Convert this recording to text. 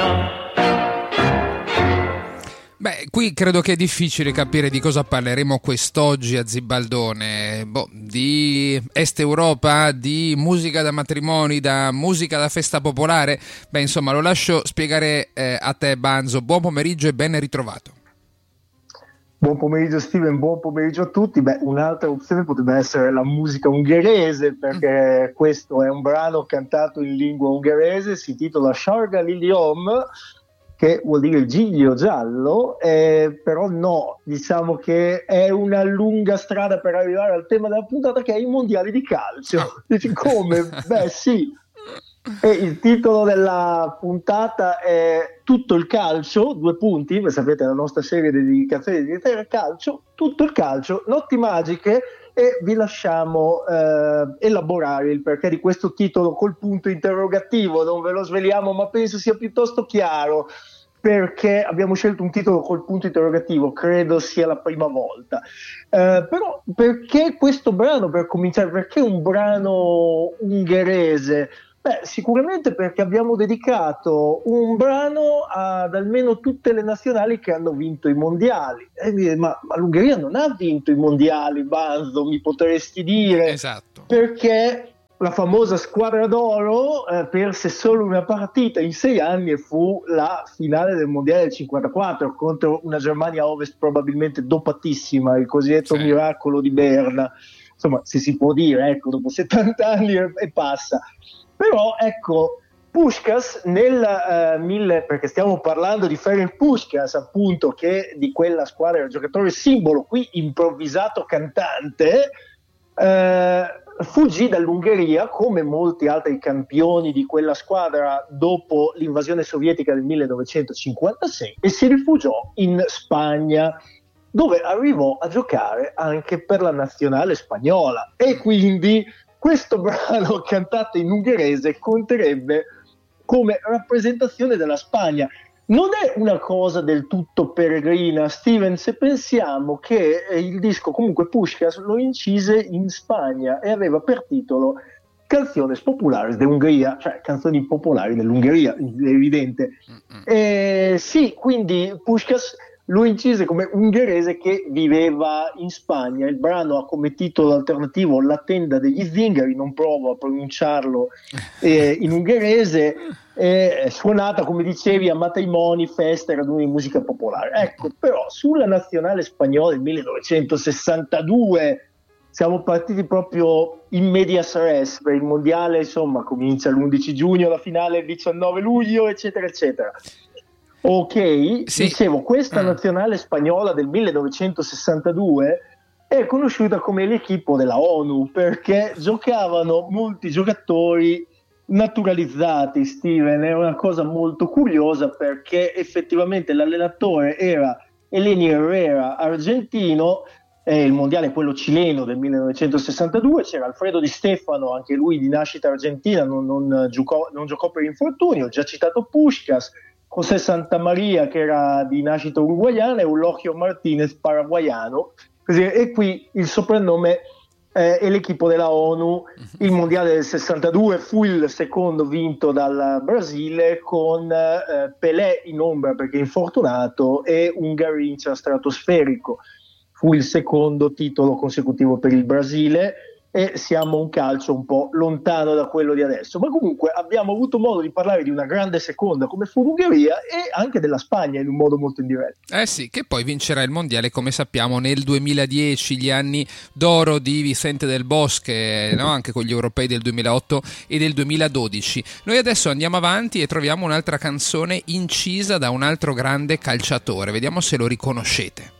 Ungheria. Beh, qui credo che è difficile capire di cosa parleremo quest'oggi a Zibaldone. Di Est Europa, di musica da matrimoni, da musica da festa popolare. Beh, insomma, lo lascio spiegare a te, Banzo. Buon pomeriggio e ben ritrovato. Buon pomeriggio Steven, buon pomeriggio a tutti. Un'altra opzione potrebbe essere la musica ungherese, perché questo è un brano cantato in lingua ungherese, si intitola Sárga Liliom, che vuol dire giglio giallo, però no, diciamo che è una lunga strada per arrivare al tema della puntata, che è i mondiali di calcio. Come? Beh sì, e il titolo della puntata è Tutto il calcio, due punti, voi sapete la nostra serie di dedicazioni dedicate al calcio, tutto il calcio, notti magiche, e vi lasciamo elaborare il perché di questo titolo col punto interrogativo. Non ve lo sveliamo, ma penso sia piuttosto chiaro perché abbiamo scelto un titolo col punto interrogativo, credo sia la prima volta. Però perché questo brano, per cominciare, perché un brano ungherese? Beh, sicuramente perché abbiamo dedicato un brano ad almeno tutte le nazionali che hanno vinto i mondiali. Ma l'Ungheria non ha vinto i mondiali, Banzo, mi potresti dire. Esatto. Perché la famosa squadra d'oro perse solo una partita in 6 anni e fu la finale del mondiale del 54 contro una Germania Ovest probabilmente dopatissima, il cosiddetto miracolo di Berna. Insomma, se si può dire, ecco, dopo 70 anni e passa. Però ecco, Puskás perché stiamo parlando di Ferenc Puskás, appunto, che di quella squadra era il giocatore simbolo, qui improvvisato cantante, fuggì dall'Ungheria come molti altri campioni di quella squadra dopo l'invasione sovietica del 1956 e si rifugiò in Spagna, dove arrivò a giocare anche per la nazionale spagnola, e quindi questo brano cantato in ungherese conterebbe come rappresentazione della Spagna. Non è una cosa del tutto peregrina, Steven, se pensiamo che il disco, comunque, Puskás lo incise in Spagna e aveva per titolo Canciones Populares de Ungheria, cioè canzoni popolari dell'Ungheria, è evidente. Sì, quindi Puskás lo incise come ungherese che viveva in Spagna. Il brano ha come titolo alternativo La tenda degli zingari, non provo a pronunciarlo in ungherese, è suonata, come dicevi, a matrimoni, feste, raduni di musica popolare. Ecco, però sulla nazionale spagnola del 1962 siamo partiti proprio in medias res, per il mondiale, insomma, comincia l'11 giugno, la finale il 19 luglio, eccetera, eccetera. Ok, sì. Dicevo, questa nazionale spagnola del 1962 è conosciuta come l'equipo della ONU perché giocavano molti giocatori naturalizzati, Steven. È una cosa molto curiosa perché effettivamente l'allenatore era Eleni Herrera, argentino, il mondiale è quello cileno del 1962, c'era Alfredo Di Stefano, anche lui di nascita argentina, non giocò per infortunio, già citato Puskás, José Santamaria, che era di nascita uruguayana, e Eulogio Martinez, paraguayano. E qui il soprannome è l'equipo della ONU. Il mondiale del 62 fu il secondo vinto dal Brasile, con Pelé in ombra perché infortunato e un Garrincha stratosferico. Fu il secondo titolo consecutivo per il Brasile, e siamo un calcio un po' lontano da quello di adesso, ma comunque abbiamo avuto modo di parlare di una grande seconda come fu l'Ungheria e anche della Spagna in un modo molto indiretto. Sì, che poi vincerà il mondiale, come sappiamo, nel 2010, gli anni d'oro di Vicente del Bosque, no? Anche con gli europei del 2008 e del 2012. Noi adesso andiamo avanti e troviamo un'altra canzone incisa da un altro grande calciatore, vediamo se lo riconoscete.